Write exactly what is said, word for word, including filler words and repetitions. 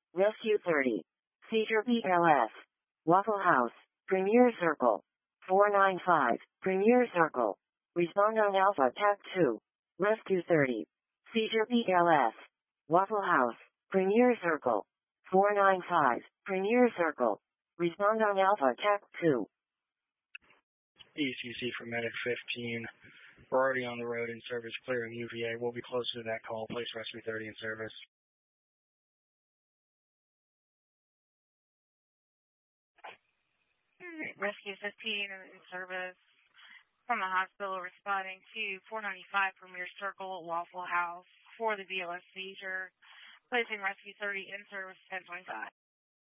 Rescue thirty. Seizure B L S. Waffle House. Premier Circle. four nine five. Premier Circle. Respond on Alpha Tac two. Rescue thirty. Seizure B L S. Waffle House. Premier Circle. four nine five. Premier Circle. Respond on Alpha Tac two. E C C for Medic fifteen. We're already on the road in service clearing U V A. We'll be closer to that call. Place Rescue thirty in service. Rescue fifteen in service from the hospital responding to four ninety-five Premier Circle Waffle House for the B L S seizure. Placing Rescue thirty in service ten twenty-five.